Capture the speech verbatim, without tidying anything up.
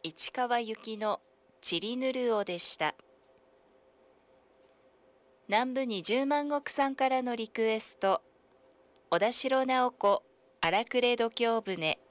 市川行きのチリヌルオでした。南部にじゅうまん石さんからのリクエスト、小田代直子荒くれ度胸舟。